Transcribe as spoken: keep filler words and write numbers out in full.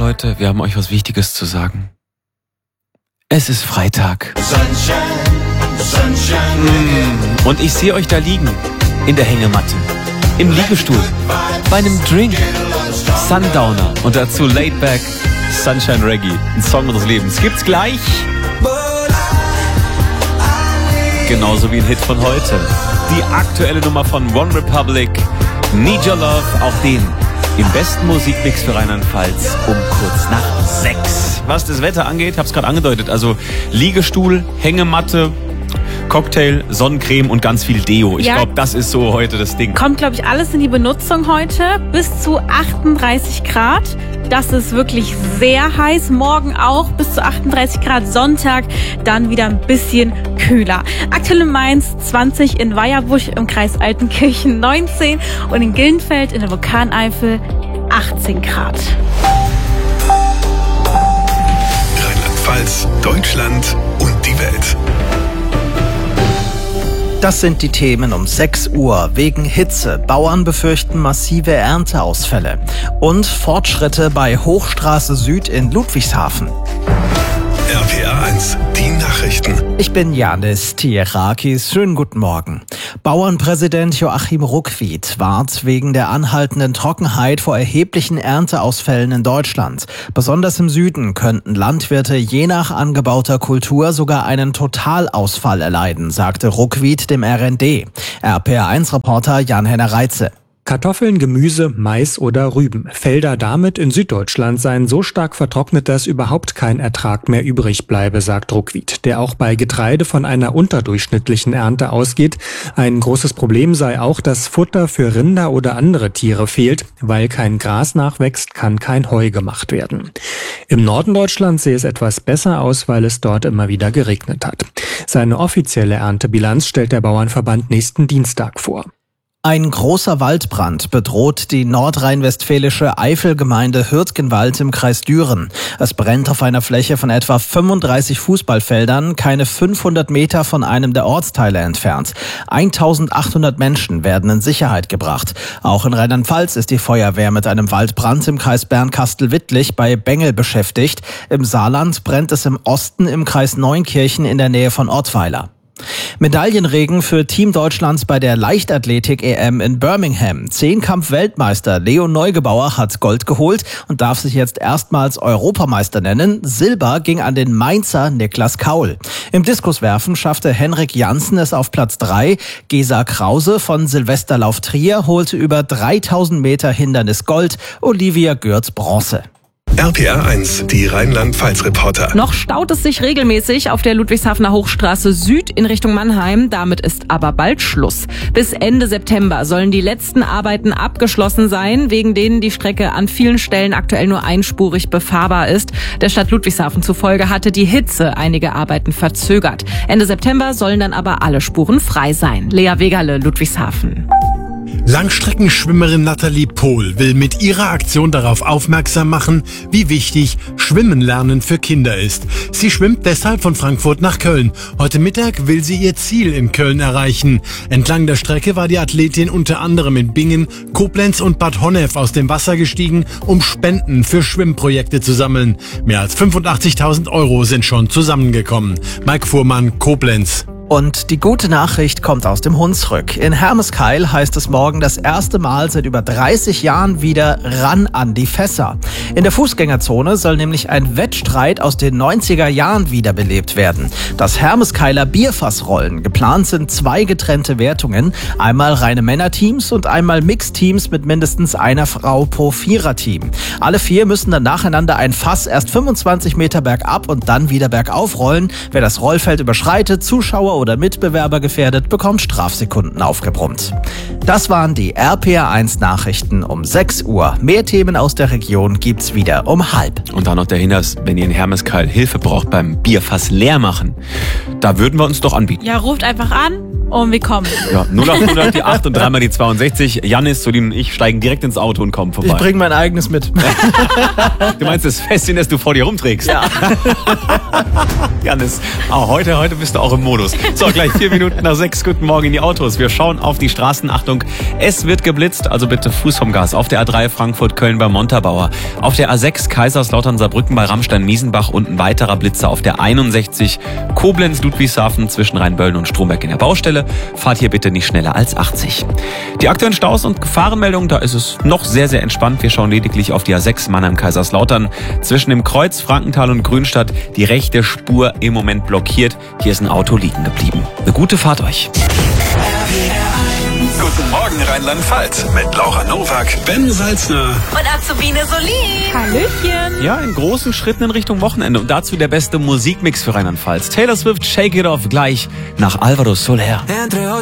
Leute, wir haben euch was Wichtiges zu sagen. Es ist Freitag. Sunshine, Sunshine. Mm. Und ich sehe euch da liegen, in der Hängematte, im Liegestuhl, bei einem Drink, Sundowner und dazu Laid Back, Sunshine Reggae, ein Song unseres Lebens. Gibt's gleich. Genauso wie ein Hit von heute. Die aktuelle Nummer von One Republic, Need Your Love, auch den im besten Musikmix für Rheinland-Pfalz um kurz nach sechs. Was das Wetter angeht, hab's gerade angedeutet, also Liegestuhl, Hängematte, Cocktail, Sonnencreme und ganz viel Deo. Ich ja. glaube, das ist so heute das Ding. Kommt, glaube ich, alles in die Benutzung heute. Bis zu achtunddreißig Grad. Das ist wirklich sehr heiß. Morgen auch bis zu achtunddreißig Grad. Sonntag dann wieder ein bisschen kühler. Aktuell in Mainz zwanzig, in Weierbusch im Kreis Altenkirchen neunzehn und in Gillenfeld in der Vulkaneifel achtzehn Grad. Rheinland-Pfalz, Deutschland und die Welt. Das sind die Themen um sechs Uhr. Wegen Hitze. Bauern befürchten massive Ernteausfälle. Und Fortschritte bei Hochstraße Süd in Ludwigshafen. R P R eins, die Nachrichten. Ich bin Janis Tierakis. Schönen guten Morgen. Bauernpräsident Joachim Ruckwied warnt wegen der anhaltenden Trockenheit vor erheblichen Ernteausfällen in Deutschland. Besonders im Süden könnten Landwirte je nach angebauter Kultur sogar einen Totalausfall erleiden, sagte Ruckwied dem R N D. R P R eins Reporter Jan-Henner Reitze. Kartoffeln, Gemüse, Mais oder Rüben. Felder damit in Süddeutschland seien so stark vertrocknet, dass überhaupt kein Ertrag mehr übrig bleibe, sagt Ruckwied, der auch bei Getreide von einer unterdurchschnittlichen Ernte ausgeht. Ein großes Problem sei auch, dass Futter für Rinder oder andere Tiere fehlt. Weil kein Gras nachwächst, kann kein Heu gemacht werden. Im Norden Deutschlands sehe es etwas besser aus, weil es dort immer wieder geregnet hat. Seine offizielle Erntebilanz stellt der Bauernverband nächsten Dienstag vor. Ein großer Waldbrand bedroht die nordrhein-westfälische Eifelgemeinde Hürtgenwald im Kreis Düren. Es brennt auf einer Fläche von etwa fünfunddreißig Fußballfeldern, keine fünfhundert Meter von einem der Ortsteile entfernt. eintausendachthundert Menschen werden in Sicherheit gebracht. Auch in Rheinland-Pfalz ist die Feuerwehr mit einem Waldbrand im Kreis Bernkastel-Wittlich bei Bengel beschäftigt. Im Saarland brennt es im Osten im Kreis Neunkirchen in der Nähe von Ortweiler. Medaillenregen für Team Deutschlands bei der Leichtathletik-E M in Birmingham. Zehnkampf-Weltmeister Leo Neugebauer hat Gold geholt und darf sich jetzt erstmals Europameister nennen. Silber ging an den Mainzer Niklas Kaul. Im Diskuswerfen schaffte Henrik Janssen es auf Platz drei. Gesa Krause von Silvesterlauf Trier holte über dreitausend Meter Hindernis Gold. Olivia Gürz Bronze. R P R eins, die Rheinland-Pfalz-Reporter. Noch staut es sich regelmäßig auf der Ludwigshafener Hochstraße Süd in Richtung Mannheim. Damit ist aber bald Schluss. Bis Ende September sollen die letzten Arbeiten abgeschlossen sein, wegen denen die Strecke an vielen Stellen aktuell nur einspurig befahrbar ist. Der Stadt Ludwigshafen zufolge hatte die Hitze einige Arbeiten verzögert. Ende September sollen dann aber alle Spuren frei sein. Lea Wegerle, Ludwigshafen. Langstreckenschwimmerin Nathalie Pohl will mit ihrer Aktion darauf aufmerksam machen, wie wichtig Schwimmen lernen für Kinder ist. Sie schwimmt deshalb von Frankfurt nach Köln. Heute Mittag will sie ihr Ziel in Köln erreichen. Entlang der Strecke war die Athletin unter anderem in Bingen, Koblenz und Bad Honnef aus dem Wasser gestiegen, um Spenden für Schwimmprojekte zu sammeln. Mehr als fünfundachtzigtausend Euro sind schon zusammengekommen. Mike Fuhrmann, Koblenz. Und die gute Nachricht kommt aus dem Hunsrück. In Hermeskeil heißt es morgen das erste Mal seit über dreißig Jahren wieder ran an die Fässer. In der Fußgängerzone soll nämlich ein Wettstreit aus den neunziger Jahren wiederbelebt werden. Das Hermeskeiler Bierfassrollen. Geplant sind zwei getrennte Wertungen. Einmal reine Männerteams und einmal Mixteams mit mindestens einer Frau pro Viererteam. Alle vier müssen dann nacheinander ein Fass erst fünfundzwanzig Meter bergab und dann wieder bergauf rollen. Wer das Rollfeld überschreitet, Zuschauer oder Mitbewerber gefährdet, bekommt Strafsekunden aufgebrummt. Das waren die R P R eins Nachrichten um sechs Uhr. Mehr Themen aus der Region gibt's wieder um halb. Und dann noch der Hinweis, wenn ihr in Hermeskeil Hilfe braucht beim Bierfass leer machen, da würden wir uns doch anbieten. Ja, ruft einfach an und wir kommen. Ja, null acht hundert die acht und dreimal die zweiundsechzig. Janis, Solin und ich steigen direkt ins Auto und kommen vorbei. Ich bringe mein eigenes mit. Du meinst das Fässchen, das du vor dir rumträgst? Ja. Janis, auch heute, heute bist du auch im Modus. So, gleich vier Minuten nach sechs. Guten Morgen in die Autos. Wir schauen auf die Straßen. Achtung, es wird geblitzt, also bitte Fuß vom Gas. Auf der A drei Frankfurt-Köln bei Montabaur. Auf der A sechs Kaiserslautern-Saarbrücken bei Rammstein-Miesenbach und ein weiterer Blitzer auf der einundsechzig Koblenz-Ludwigshafen zwischen Rheinböllen und Stromberg in der Baustelle. Fahrt hier bitte nicht schneller als achtzig. Die aktuellen Staus und Gefahrenmeldungen, da ist es noch sehr, sehr entspannt. Wir schauen lediglich auf die A sechs Mannheim-Kaiserslautern. Zwischen dem Kreuz Frankenthal und Grünstadt die rechte Spur im Moment blockiert. Hier ist ein Auto liegen geblieben. Eine gute Fahrt euch. Guten Morgen Rheinland-Pfalz mit Laura Nowak, Ben Salzner und Azubine Solin. Hallöchen. Ja, in großen Schritten in Richtung Wochenende. Und dazu der beste Musikmix für Rheinland-Pfalz. Taylor Swift, Shake It Off, gleich nach Álvaro Soler.